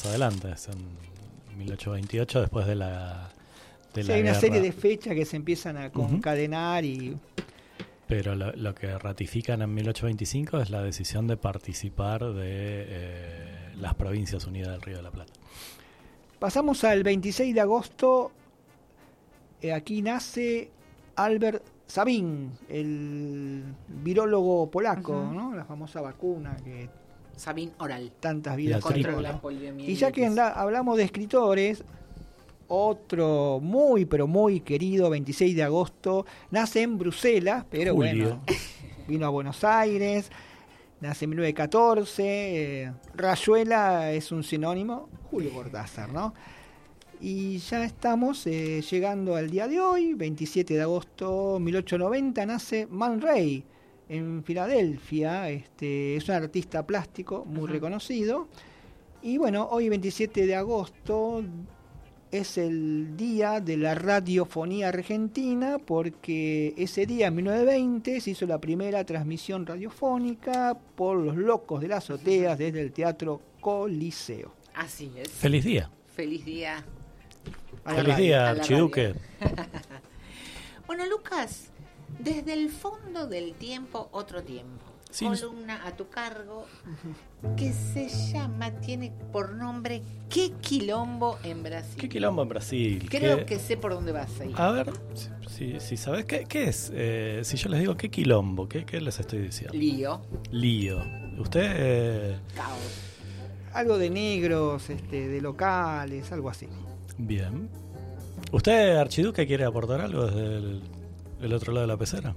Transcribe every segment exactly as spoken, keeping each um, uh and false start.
adelante, es en mil ochocientos veintiocho, después de la, de sí, la hay una guerra. serie de fechas que se empiezan a concadenar uh-huh. y... Pero lo, lo que ratifican en mil ochocientos veinticinco es la decisión de participar de eh, las Provincias Unidas del Río de la Plata. Pasamos al veintiséis de agosto, eh, aquí nace Albert Sabin, el virólogo polaco, uh-huh. ¿no? La famosa vacuna que... Sabin oral. Tantas vidas contra la poliomielitis. Y ya que la, hablamos de escritores, otro muy, pero muy querido, veintiséis de agosto, nace en Bruselas, pero Julio. bueno, vino a Buenos Aires, nace en mil novecientos catorce, eh, Rayuela es un sinónimo, Julio Cortázar, ¿no? Y ya estamos eh, llegando al día de hoy, veintisiete de agosto de mil ochocientos noventa, nace Man Ray en Filadelfia. Este, es un artista plástico muy uh-huh. reconocido. Y bueno, hoy veintisiete de agosto es el día de la radiofonía argentina, porque ese día, en mil novecientos veinte, se hizo la primera transmisión radiofónica por Los Locos de las Azoteas desde el Teatro Coliseo. Así es. Feliz día. Feliz día. Feliz radio, día, Archiduque. Bueno, Lucas, desde el fondo del tiempo, otro tiempo. Sí, columna a tu cargo que se llama, tiene por nombre ¿Qué quilombo en Brasil? ¿Qué quilombo en Brasil? Creo ¿Qué... que sé por dónde vas a ir. A ver, si, si, si sabes, ¿qué, qué es? Eh, si yo les digo ¿qué quilombo? ¿Qué, qué les estoy diciendo? Lío. Lío. ¿Usted? Eh... Caos. Algo de negros, este, de locales, algo así. Bien. ¿Usted, Archiduque, quiere aportar algo desde el, el otro lado de la pecera?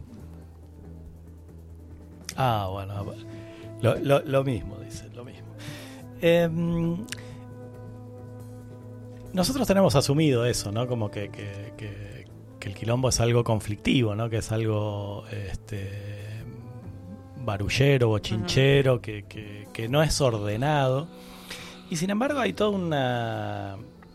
Ah, bueno, lo, lo, lo mismo, dice, lo mismo. Eh, nosotros tenemos asumido eso, ¿no? Como que, que, que, que el quilombo es algo conflictivo, ¿no? Que es algo este, barullero, bochinchero, uh-huh. que, que, que no es ordenado. Y sin embargo hay toda una,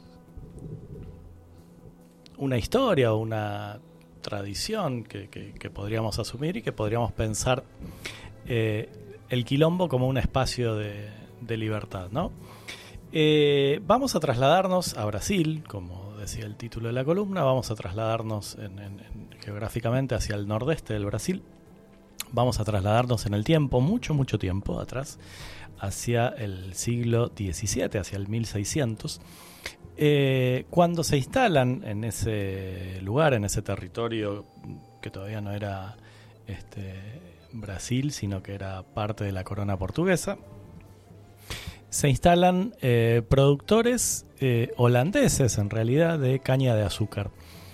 una historia o una... tradición que, que, que podríamos asumir y que podríamos pensar eh, el quilombo como un espacio de, de libertad, ¿no? Eh, vamos a trasladarnos a Brasil, como decía el título de la columna, vamos a trasladarnos en, en, en, geográficamente hacia el nordeste del Brasil, vamos a trasladarnos en el tiempo, mucho, mucho tiempo atrás, hacia el siglo diecisiete, hacia el mil seiscientos. Eh, cuando se instalan en ese lugar, en ese territorio que todavía no era este, Brasil, sino que era parte de la corona portuguesa, se instalan eh, productores eh, holandeses, en realidad, de caña de azúcar.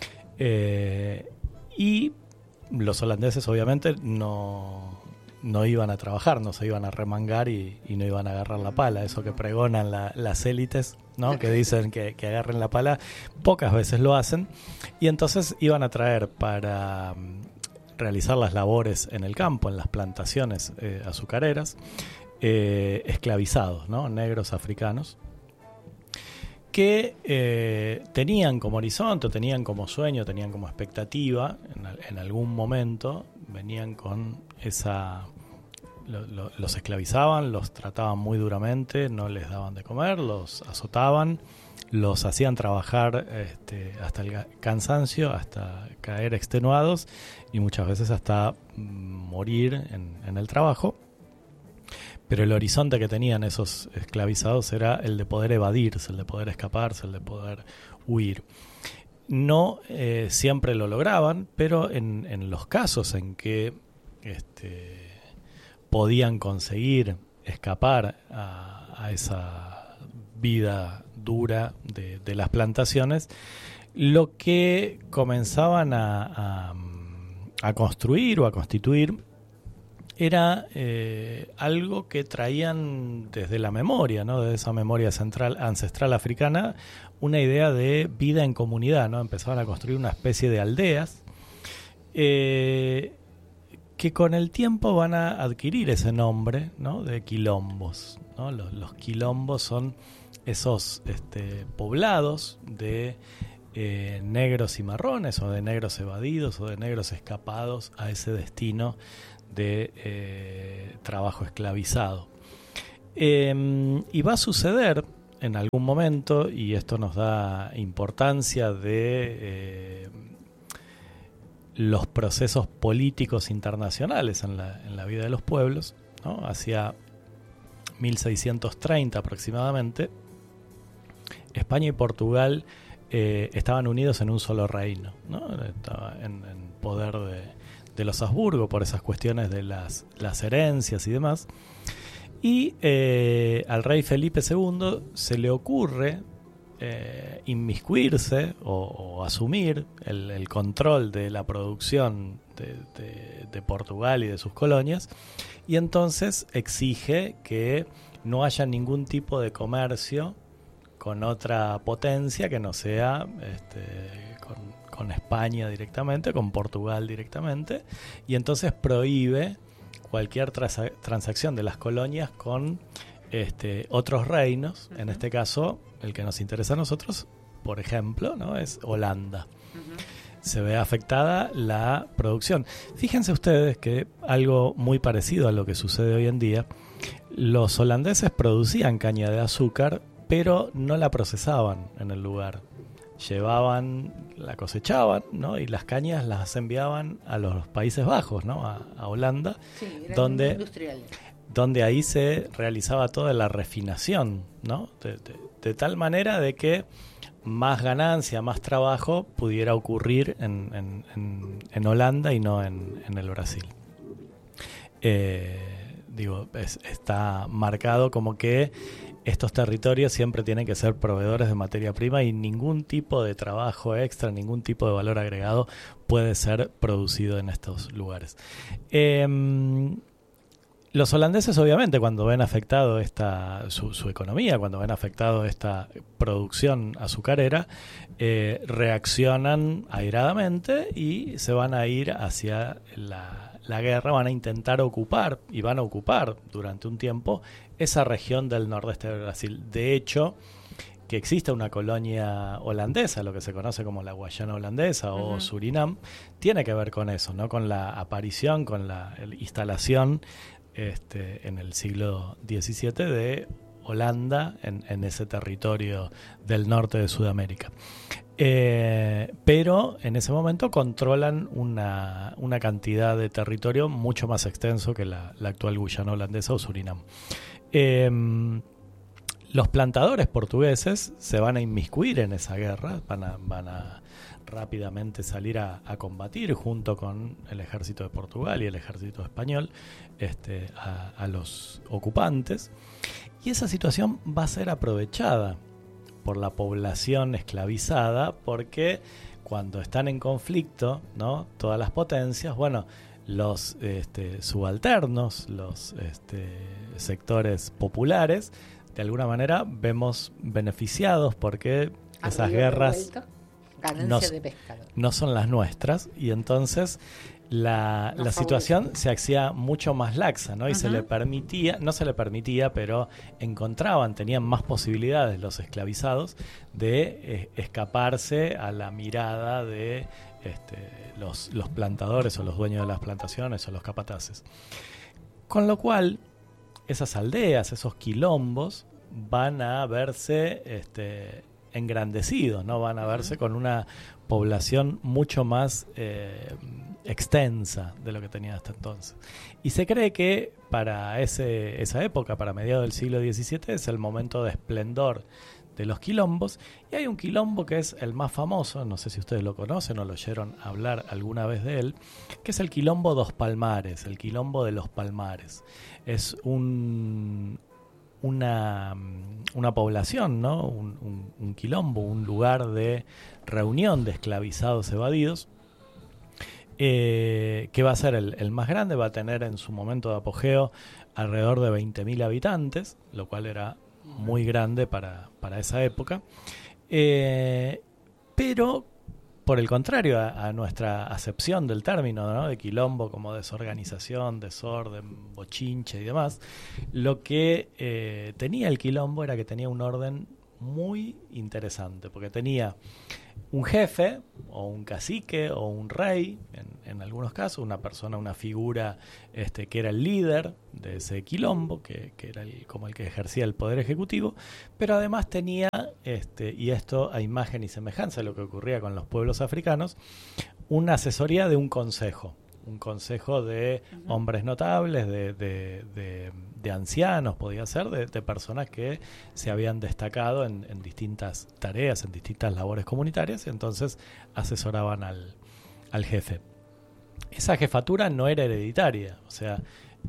Eh, y los holandeses, obviamente, no... no iban a trabajar, no se iban a remangar y, y no iban a agarrar la pala. Eso que pregonan la, las élites, ¿no? Que dicen que, que agarren la pala, pocas veces lo hacen. Y entonces iban a traer para um, realizar las labores en el campo, en las plantaciones eh, azucareras, eh, esclavizados, ¿no? Negros africanos, que eh, tenían como horizonte, tenían como sueño, tenían como expectativa, en, en algún momento venían con esa... Lo, lo, los esclavizaban, los trataban muy duramente, no les daban de comer, los azotaban, los hacían trabajar este, hasta el cansancio, hasta caer extenuados y muchas veces hasta morir en, en el trabajo. Pero el horizonte que tenían esos esclavizados era el de poder evadirse, el de poder escaparse, el de poder huir. No eh, siempre lo lograban, pero en, en los casos en que este, podían conseguir escapar a, a esa vida dura de, de las plantaciones, lo que comenzaban a, a, a construir o a constituir era eh, algo que traían desde la memoria, ¿no? De esa memoria central, ancestral africana, una idea de vida en comunidad, ¿no? Empezaban a construir una especie de aldeas eh, que con el tiempo van a adquirir ese nombre, ¿no? De quilombos, ¿no? Los, los quilombos son esos este, poblados de eh, negros y marrones, o de negros evadidos, o de negros escapados a ese destino de eh, trabajo esclavizado. Eh, y va a suceder en algún momento, y esto nos da importancia de eh, los procesos políticos internacionales en la, en la vida de los pueblos, ¿no? Hacia mil seiscientos treinta aproximadamente, España y Portugal eh, estaban unidos en un solo reino, ¿no? Estaba en, en poder de, de los Habsburgo por esas cuestiones de las, las herencias y demás. Y eh, al rey Felipe segundo se le ocurre eh, inmiscuirse o, o asumir el, el control de la producción de, de, de Portugal y de sus colonias, y entonces exige que no haya ningún tipo de comercio con otra potencia que no sea este, con, con España directamente, con Portugal directamente, y entonces prohíbe cualquier trasa- transacción de las colonias con este, otros reinos. Uh-huh. En este caso, el que nos interesa a nosotros, por ejemplo, ¿no? Es Holanda. Uh-huh. Se ve afectada la producción. Fíjense ustedes que algo muy parecido a lo que sucede hoy en día, los holandeses producían caña de azúcar, pero no la procesaban en el lugar. Llevaban, la cosechaban, ¿no? Y las cañas las enviaban a los Países Bajos, ¿no? A, a Holanda, sí, donde, donde ahí se realizaba toda la refinación, ¿no? De, de, de tal manera de que más ganancia, más trabajo pudiera ocurrir en, en, en, en Holanda y no en, en el Brasil. Eh, digo, es, está marcado como que estos territorios siempre tienen que ser proveedores de materia prima y ningún tipo de trabajo extra, ningún tipo de valor agregado puede ser producido en estos lugares. Eh, los holandeses, obviamente, cuando ven afectado esta su, su economía, cuando ven afectado esta producción azucarera, eh, reaccionan airadamente y se van a ir hacia la, la guerra, van a intentar ocupar y van a ocupar durante un tiempo esa región del nordeste de Brasil. De hecho, que existe una colonia holandesa, lo que se conoce como la Guayana holandesa o uh-huh. Surinam, tiene que ver con eso, ¿no? Con la aparición, con la instalación este, en el siglo diecisiete de Holanda en, en ese territorio del norte de Sudamérica. Eh, pero en ese momento controlan una, una cantidad de territorio mucho más extenso que la, la actual Guyana holandesa o Surinam. Eh, los plantadores portugueses se van a inmiscuir en esa guerra, van a, van a rápidamente salir a, a combatir junto con el ejército de Portugal y el ejército español este, a, a los ocupantes, y esa situación va a ser aprovechada por la población esclavizada, porque cuando están en conflicto, ¿no? Todas las potencias, bueno, los este, subalternos, los este, sectores populares, de alguna manera vemos beneficiados porque esas guerras no, no son las nuestras, y entonces la, la situación se hacía mucho más laxa, ¿no? Y uh-huh. se le permitía, no se le permitía, pero encontraban, tenían más posibilidades los esclavizados de eh, escaparse a la mirada de este, los, los plantadores o los dueños de las plantaciones o los capataces. Con lo cual, esas aldeas, esos quilombos, van a verse este, engrandecidos, ¿no? Van a verse con una población mucho más eh, extensa de lo que tenía hasta entonces. Y se cree que para ese, esa época, para mediados del siglo diecisiete, es el momento de esplendor de los quilombos. Y hay un quilombo que es el más famoso, no sé si ustedes lo conocen o lo oyeron hablar alguna vez de él, que es el quilombo dos Palmares, el quilombo de los Palmares. Es un... Una, una población, ¿no? Un, un, un quilombo, un lugar de reunión de esclavizados evadidos, eh, que va a ser el, el más grande, va a tener en su momento de apogeo alrededor de veinte mil habitantes, lo cual era muy grande para, para esa época, eh, pero por el contrario a, a nuestra acepción del término, ¿no? De quilombo como desorganización, desorden, bochinche y demás, lo que eh, tenía el quilombo era que tenía un orden muy interesante, porque tenía un jefe, o un cacique, o un rey, en, en algunos casos, una persona, una figura este, que era el líder de ese quilombo, que, que era el, como el que ejercía el poder ejecutivo, pero además tenía, este, y esto a imagen y semejanza de lo que ocurría con los pueblos africanos, una asesoría de un consejo. Un consejo de uh-huh. hombres notables, de, de, de, de ancianos, podía ser, de, de personas que se habían destacado en, en distintas tareas, en distintas labores comunitarias, y entonces asesoraban al, al jefe. Esa jefatura no era hereditaria, o sea,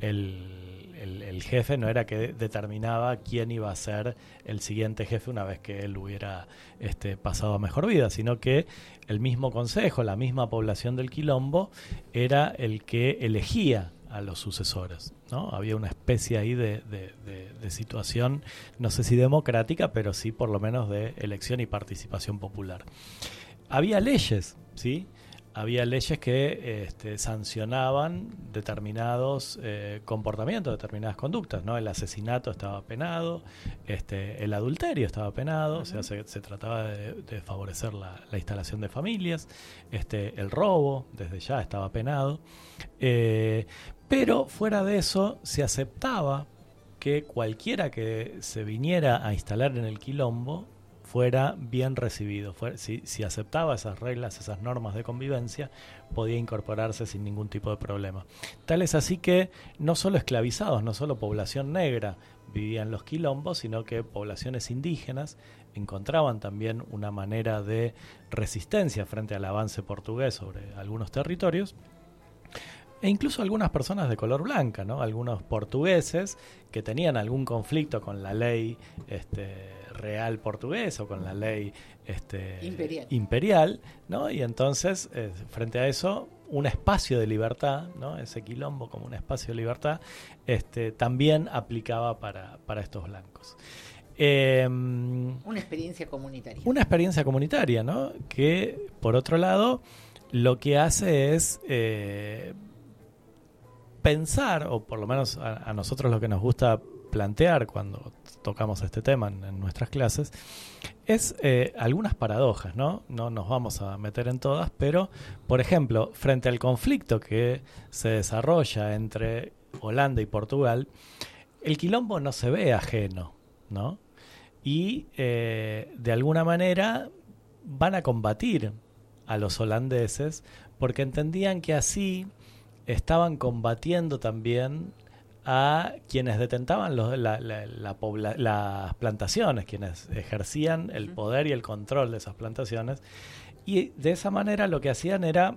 el, el, el jefe no era que determinaba quién iba a ser el siguiente jefe una vez que él hubiera este, pasado a mejor vida, sino que el mismo consejo, la misma población del quilombo, era el que elegía a los sucesores, ¿no? Había una especie ahí de, de, de, de situación, no sé si democrática, pero sí por lo menos de elección y participación popular. Había leyes, ¿sí? Había leyes que este, sancionaban determinados eh, comportamientos, determinadas conductas, ¿no? El asesinato estaba penado, este, el adulterio estaba penado, uh-huh. o sea, se, se trataba de, de favorecer la, la instalación de familias, este, el robo desde ya estaba penado, eh, pero fuera de eso se aceptaba que cualquiera que se viniera a instalar en el quilombo fuera bien recibido. Fuera, si, si aceptaba esas reglas, esas normas de convivencia, podía incorporarse sin ningún tipo de problema. Tal es así que no solo esclavizados, no solo población negra vivía en los quilombos, sino que poblaciones indígenas encontraban también una manera de resistencia frente al avance portugués sobre algunos territorios. E incluso algunas personas de color blanca, ¿no? Algunos portugueses que tenían algún conflicto con la ley este, real portuguesa o con la ley este, imperial. imperial, ¿no? Y entonces, eh, frente a eso, un espacio de libertad, ¿no? Ese quilombo como un espacio de libertad, este, también aplicaba para, para estos blancos. Eh, una experiencia comunitaria. Una experiencia comunitaria, ¿no? Que, por otro lado, lo que hace es Eh, pensar, o por lo menos a, a nosotros lo que nos gusta plantear cuando tocamos este tema en, en nuestras clases, es eh, algunas paradojas, ¿no? No nos vamos a meter en todas, pero, por ejemplo, frente al conflicto que se desarrolla entre Holanda y Portugal, el quilombo no se ve ajeno, ¿no? Y eh, de alguna manera van a combatir a los holandeses porque entendían que así estaban combatiendo también a quienes detentaban los, la, la, la pobla, las plantaciones, quienes ejercían el poder y el control de esas plantaciones, y de esa manera lo que hacían era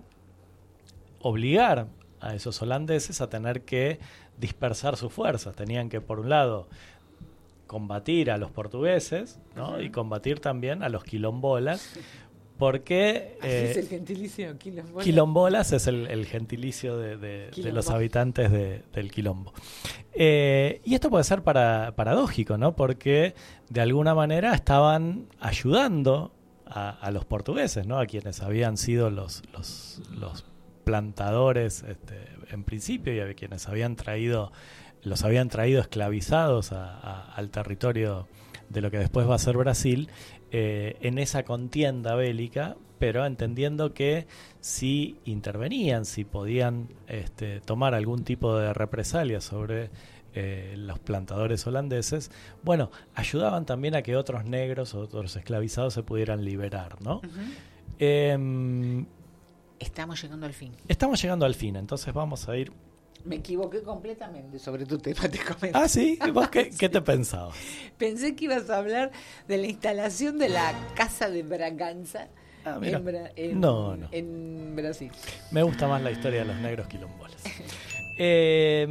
obligar a esos holandeses a tener que dispersar sus fuerzas. Tenían que, por un lado, combatir a los portugueses, ¿no? Uh-huh. Y combatir también a los quilombolas, porque así eh, es el gentilicio quilombolas. Quilombolas es el, el gentilicio de, de, de los habitantes de, del quilombo. Eh, y esto puede ser para, paradójico, ¿no? Porque de alguna manera estaban ayudando a, a los portugueses, ¿no? A quienes habían sido los, los, los plantadores este, en principio, y a quienes habían traído, los habían traído esclavizados a, a, al territorio de lo que después va a ser Brasil, eh, en esa contienda bélica, pero entendiendo que si intervenían, si podían este, tomar algún tipo de represalia sobre eh, los plantadores holandeses, bueno, ayudaban también a que otros negros o otros esclavizados se pudieran liberar, ¿no? Uh-huh. Eh, estamos llegando al fin. Estamos llegando al fin, entonces vamos a ir. Me equivoqué completamente sobre tu tema, te comento. Ah, ¿sí? ¿Vos qué, sí. qué te pensabas? Pensé que ibas a hablar de la instalación de la Casa de Braganza ah, mira. en, Bra- en, no, no. en Brasil. Me gusta más la historia de los negros quilombolas. eh,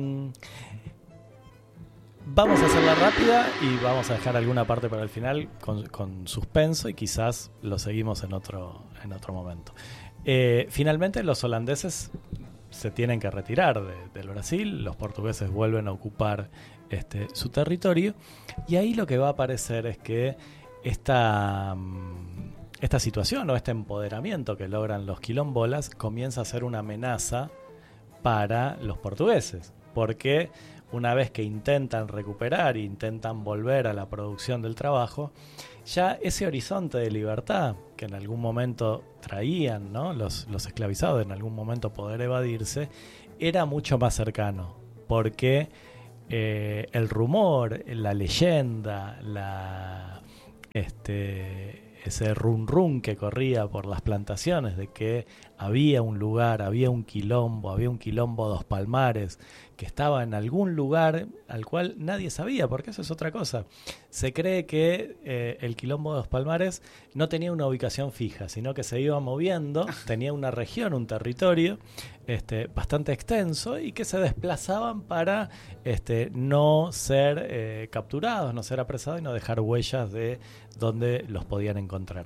vamos a hacerla rápida y vamos a dejar alguna parte para el final con, con suspenso y quizás lo seguimos en otro, en otro momento. Eh, finalmente los holandeses se tienen que retirar de, del Brasil, los portugueses vuelven a ocupar este, su territorio, y ahí lo que va a aparecer es que esta, esta situación o este empoderamiento que logran los quilombolas comienza a ser una amenaza para los portugueses, porque una vez que intentan recuperar e intentan volver a la producción del trabajo, ya ese horizonte de libertad que en algún momento traían, ¿no?, los, los esclavizados, en algún momento poder evadirse, era mucho más cercano, porque eh, el rumor, la leyenda, la este ese run run que corría por las plantaciones de que había un lugar, había un quilombo, había un quilombo Dos Palmares, que estaba en algún lugar al cual nadie sabía, porque eso es otra cosa. Se cree que eh, el quilombo Dos Palmares no tenía una ubicación fija, sino que se iba moviendo, tenía una región, un territorio este, bastante extenso y que se desplazaban para este, no ser eh, capturados, no ser apresados y no dejar huellas de donde los podían encontrar.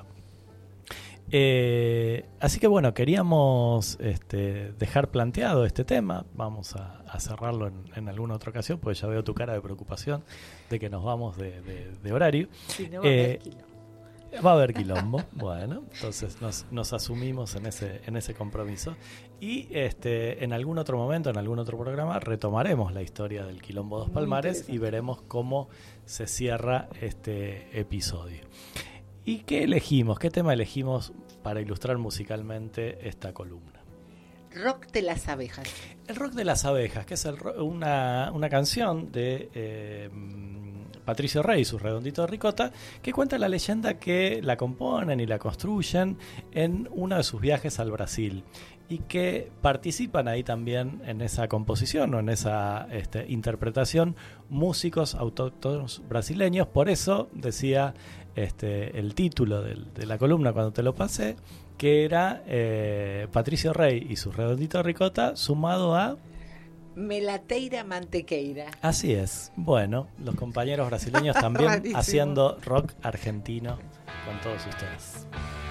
Eh, así que bueno, queríamos este, dejar planteado este tema. Vamos a, a cerrarlo en, en alguna otra ocasión, porque ya veo tu cara de preocupación de que nos vamos de, de, de horario. Sí, no va, eh, a haber quilombo. Va a haber quilombo. Bueno, entonces nos, nos asumimos en ese, en ese compromiso. Y este, en algún otro momento, en algún otro programa, retomaremos la historia del quilombo Dos Palmares y veremos cómo se cierra este episodio. ¿Y qué elegimos? ¿Qué tema elegimos para ilustrar musicalmente esta columna? Rock de las abejas. El rock de las abejas, que es el ro- una, una canción de eh, Patricio Rey y sus Redonditos de Ricota, que cuenta la leyenda que la componen y la construyen en uno de sus viajes al Brasil y que participan ahí también en esa composición o en esa este, interpretación músicos autóctonos brasileños. Por eso decía este, el título del, de la columna cuando te lo pasé, que era eh, Patricio Rey y sus Redonditos de Ricota sumado a Melateira Mantequeira. Así es. Bueno, los compañeros brasileños también haciendo rock argentino con todos ustedes.